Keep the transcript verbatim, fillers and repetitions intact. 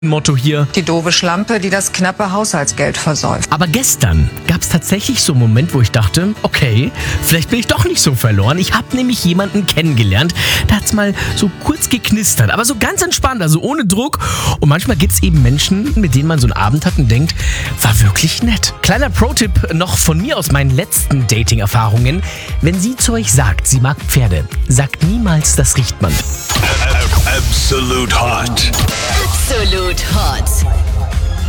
Motto hier. Die doofe Schlampe, die das knappe Haushaltsgeld versäuft. Aber gestern gab es tatsächlich so einen Moment, wo ich dachte, okay, vielleicht bin ich doch nicht so verloren. Ich habe nämlich jemanden kennengelernt, da hat's mal so kurz geknistert, aber so ganz entspannt, also ohne Druck. Und manchmal gibt's eben Menschen, mit denen man so einen Abend hat und denkt, war wirklich nett. Kleiner Pro-Tipp noch von mir aus meinen letzten Dating-Erfahrungen. Wenn sie zu euch sagt, sie mag Pferde, sagt niemals, das riecht man. Absolute Hot. Absolute Hot.